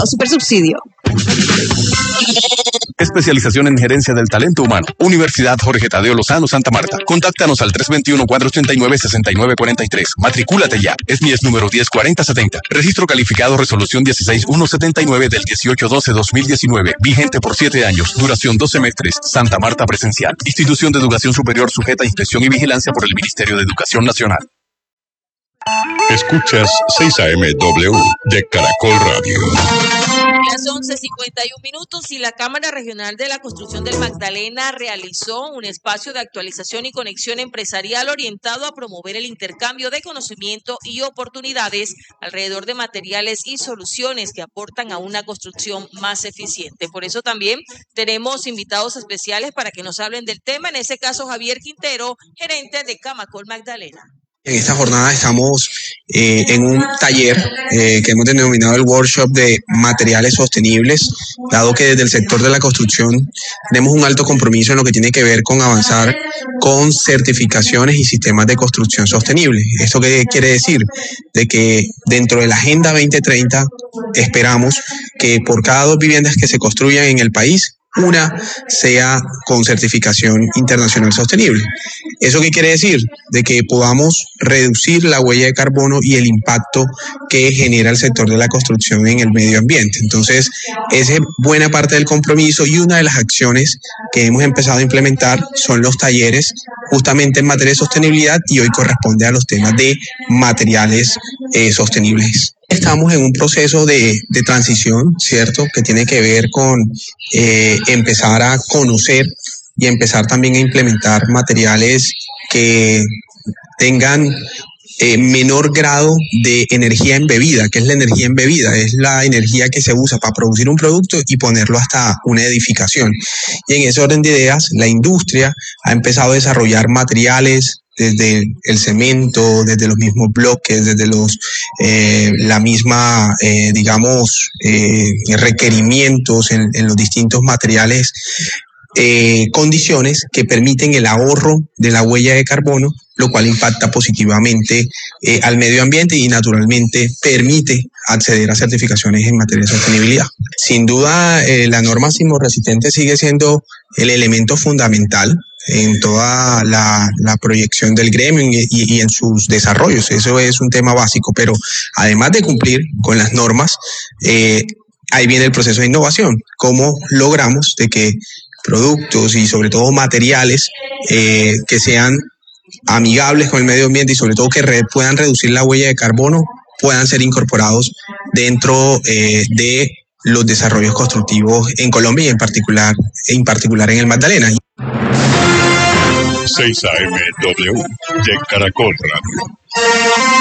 o Supersubsidio. Especialización en gerencia del talento humano. Universidad Jorge Tadeo Lozano, Santa Marta. Contáctanos al 321-489-6943. Matricúlate ya. SNIES número 104070. Registro calificado resolución 16179 del 18/12/2019. Vigente por 7 años. Duración 2 semestres. Santa Marta presencial. Institución de educación superior sujeta a inspección y vigilancia por el Ministerio de Educación Nacional. Escuchas 6am de Caracol Radio. Las 11:51 y la Cámara Regional de la Construcción del Magdalena realizó un espacio de actualización y conexión empresarial orientado a promover el intercambio de conocimiento y oportunidades alrededor de materiales y soluciones que aportan a una construcción más eficiente. Por eso también tenemos invitados especiales para que nos hablen del tema, en ese caso Javier Quintero, gerente de Camacol Magdalena. En esta jornada estamos en un taller que hemos denominado el workshop de materiales sostenibles, dado que desde el sector de la construcción tenemos un alto compromiso en lo que tiene que ver con avanzar con certificaciones y sistemas de construcción sostenible. ¿Esto qué quiere decir? De que dentro de la Agenda 2030 esperamos que por cada 2 viviendas que se construyan en el país, una sea con certificación internacional sostenible. ¿Eso qué quiere decir? De que podamos reducir la huella de carbono y el impacto que genera el sector de la construcción en el medio ambiente. Entonces, esa es buena parte del compromiso, y una de las acciones que hemos empezado a implementar son los talleres justamente en materia de sostenibilidad, y hoy corresponde a los temas de materiales sostenibles. Estamos en un proceso de transición, ¿cierto?, que tiene que ver con empezar a conocer y empezar también a implementar materiales que tengan menor grado de energía embebida. ¿Qué es la energía embebida? Es la energía que se usa para producir un producto y ponerlo hasta una edificación. Y en ese orden de ideas, la industria ha empezado a desarrollar materiales desde el cemento, desde los mismos bloques, desde la misma, requerimientos en los distintos materiales, condiciones que permiten el ahorro de la huella de carbono, lo cual impacta positivamente al medio ambiente y naturalmente permite acceder a certificaciones en materia de sostenibilidad. Sin duda, la norma sismo resistente sigue siendo el elemento fundamental en toda la proyección del gremio y en sus desarrollos. Eso es un tema básico, pero además de cumplir con las normas, ahí viene el proceso de innovación. ¿Cómo logramos de que productos y sobre todo materiales que sean amigables con el medio ambiente y sobre todo que puedan reducir la huella de carbono puedan ser incorporados dentro de los desarrollos constructivos en Colombia y en particular en el Magdalena? 6am de Caracol Radio.